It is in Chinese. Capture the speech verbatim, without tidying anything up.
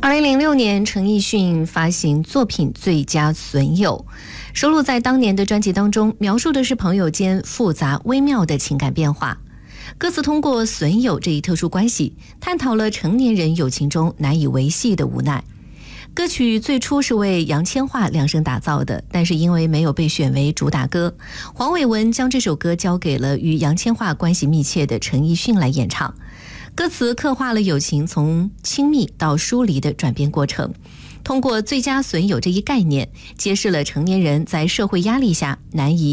二零零六年，陈奕迅发行作品《最佳损友》，收录在当年的专辑当中，描述的是朋友间复杂微妙的情感变化。歌词通过损友这一特殊关系，探讨了成年人友情中难以维系的无奈。歌曲最初是为杨千嬅量身打造的，但是因为没有被选为主打歌，黄伟文将这首歌交给了与杨千嬅关系密切的陈奕迅来演唱。歌词刻画了友情从亲密到疏离的转变过程，通过最佳损友这一概念，揭示了成年人在社会压力下难以